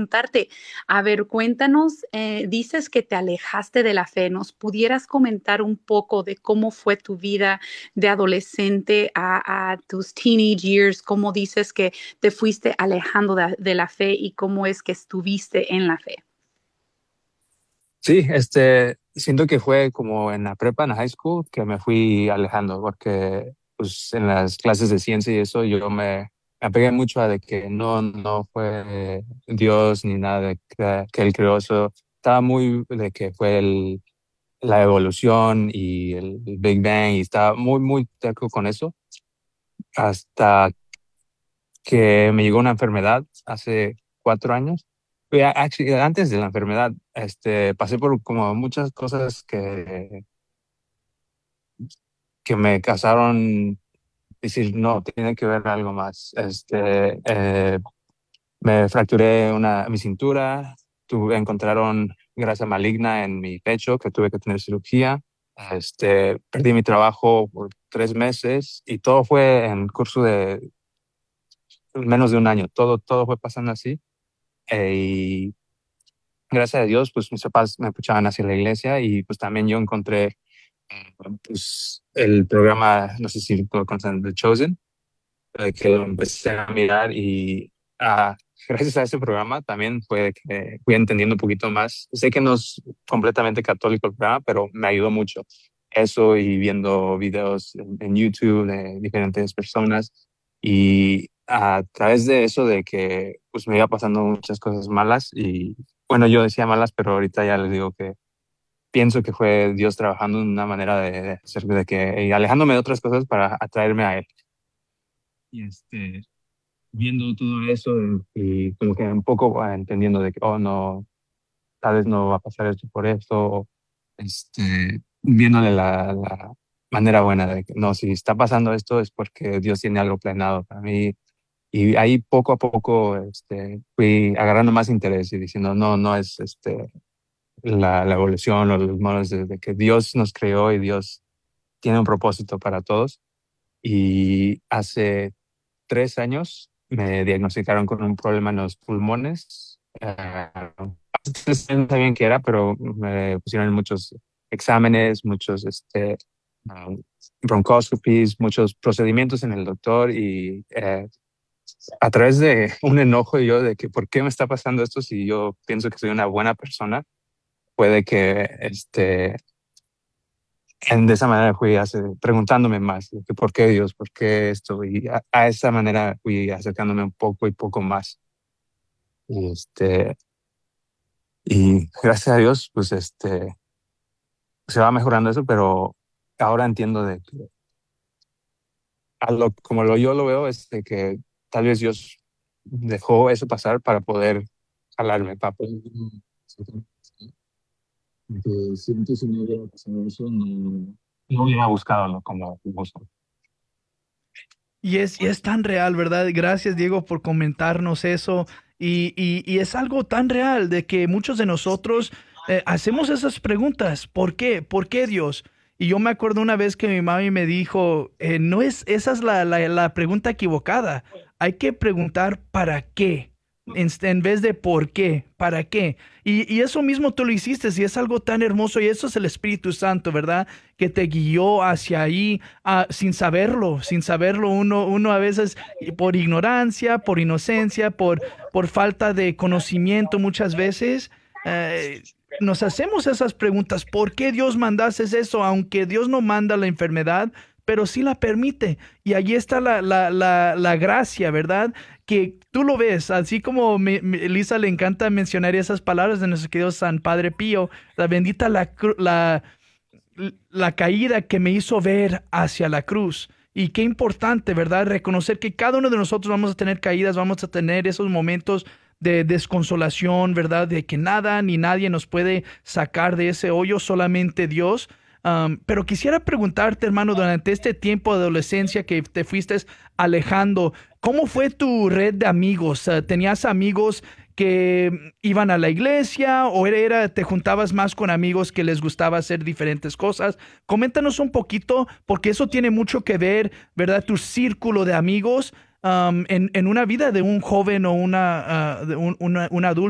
preguntarte, a ver, cuéntanos, dices que te alejaste de la fe, ¿nos pudieras comentar un poco de cómo fue tu vida de adolescente a tus teenage years? ¿Cómo dices que te fuiste alejando de la fe y cómo es que estuviste en la fe? Sí, siento que fue como en la prepa, en la high school, que me fui alejando, porque pues en las clases de ciencia y eso me apegué mucho a de que no fue Dios ni nada de que él creó eso. Estaba muy de que fue la evolución y el Big Bang y estaba muy terco con eso hasta que me llegó una enfermedad hace 4 años. Actually, antes de la enfermedad, pasé por como muchas cosas que me causaron decir, no, tiene que ver algo más. Me fracturé mi cintura, encontraron grasa maligna en mi pecho, que tuve que tener cirugía. Perdí mi trabajo por 3 meses y todo fue en curso de menos de un año. Todo fue pasando así. Y gracias a Dios, pues mis papás me escuchaban hacia la iglesia y pues también yo encontré pues el programa, no sé si lo conocen, The Chosen, que lo empecé a mirar y ah, gracias a ese programa también fue que fui entendiendo un poquito más. Sé que no es completamente católico el programa, pero me ayudó mucho eso y viendo videos en YouTube de diferentes personas y a través de eso de que pues me iba pasando muchas cosas malas y bueno, yo decía malas, pero ahorita ya les digo que pienso que fue Dios trabajando en una manera de hacer de que y alejándome de otras cosas para atraerme a Él. Y viendo todo eso y como que un poco entendiendo de que, oh, no, tal vez no va a pasar esto por esto, o, viéndole la manera buena de que, no, si está pasando esto es porque Dios tiene algo planeado para mí. Y ahí poco a poco fui agarrando más interés y diciendo, no, no es la evolución o los modos de que Dios nos creó y Dios tiene un propósito para todos. Y hace 3 años me diagnosticaron con un problema en los pulmones. No sabían qué era, pero me pusieron muchos exámenes, muchos um, bronchoscopies, muchos procedimientos en el doctor y a través de un enojo yo de que por qué me está pasando esto si yo pienso que soy una buena persona, puede que de esa manera fui preguntándome más, de que por qué Dios, por qué esto, y a esa manera fui acercándome un poco y poco más. Y, y gracias a Dios, pues se va mejorando eso, pero ahora entiendo de que yo lo veo, es de que tal vez Dios dejó eso pasar para poder jalarme, para poder... Porque siento si no hubiera pasado eso, no hubiera buscado lo como busco. Y es tan real, ¿verdad? Gracias, Diego, por comentarnos eso. Y es algo tan real de que muchos de nosotros hacemos esas preguntas. ¿Por qué? ¿Por qué Dios? Y yo me acuerdo una vez que mi mami me dijo, no es, esa es la pregunta equivocada. Hay que preguntar ¿para qué? En vez de ¿por qué? ¿Para qué? Y eso mismo tú lo hiciste y es algo tan hermoso y eso es el Espíritu Santo, ¿verdad? Que te guió hacia ahí sin saberlo uno a veces por ignorancia, por inocencia, por falta de conocimiento muchas veces, eh, nos hacemos esas preguntas. ¿Por qué Dios mandase eso? Aunque Dios no manda la enfermedad, pero sí la permite. Y allí está la gracia, ¿verdad? Que tú lo ves, así como Lisa le encanta mencionar esas palabras de nuestro querido San Padre Pío, la bendita la caída que me hizo ver hacia la cruz. Y qué importante, ¿verdad? Reconocer que cada uno de nosotros vamos a tener caídas, vamos a tener esos momentos de desconsolación, ¿verdad? De que nada ni nadie nos puede sacar de ese hoyo, solamente Dios. Pero quisiera preguntarte, hermano, durante este tiempo de adolescencia que te fuiste alejando, ¿cómo fue tu red de amigos? ¿Tenías amigos que iban a la iglesia o te juntabas más con amigos que les gustaba hacer diferentes cosas? Coméntanos un poquito, porque eso tiene mucho que ver, ¿verdad? Tu círculo de amigos en una vida de un joven o un adulto